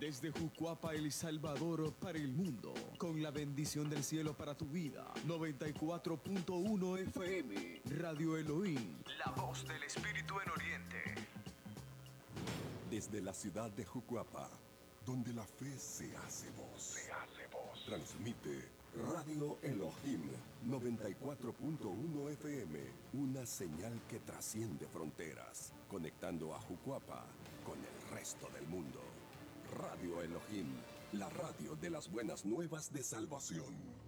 Desde Jucuapa, El Salvador, para el mundo, con la bendición del cielo para tu vida. 94.1 FM, Radio Elohim, la voz del Espíritu en Oriente. Desde la ciudad de Jucuapa, donde la fe se hace voz. Transmite Radio Elohim 94.1 FM, una señal que trasciende fronteras, conectando a Jucuapa con el resto del mundo. Radio Elohim, la radio de las buenas nuevas de salvación.